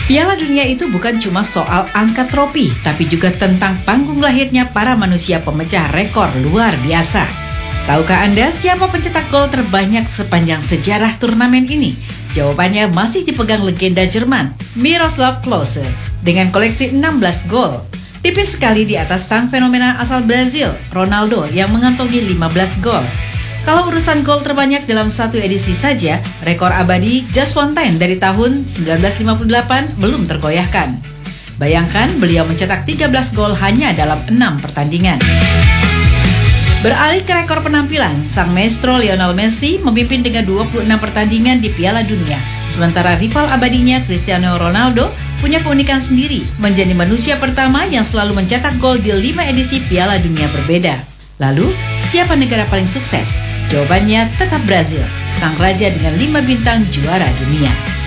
Piala Dunia itu bukan cuma soal angkat trofi, tapi juga tentang panggung lahirnya para manusia pemecah rekor luar biasa. Tahukah Anda siapa pencetak gol terbanyak sepanjang sejarah turnamen ini? Jawabannya masih dipegang legenda Jerman, Miroslav Klose, dengan koleksi 16 gol. Tipis sekali di atas sang fenomena asal Brazil, Ronaldo, yang mengantongi 15 gol. Kalau urusan gol terbanyak dalam satu edisi saja, rekor abadi Just Fontaine dari tahun 1958 belum tergoyahkan. Bayangkan beliau mencetak 13 gol hanya dalam 6 pertandingan. Beralih ke rekor penampilan, sang maestro Lionel Messi memimpin dengan 26 pertandingan di Piala Dunia. Sementara rival abadinya Cristiano Ronaldo punya keunikan sendiri, menjadi manusia pertama yang selalu mencetak gol di 5 edisi Piala Dunia berbeda. Lalu, siapa negara paling sukses? Jawabannya tetap Brazil, sang raja dengan 5 bintang juara dunia.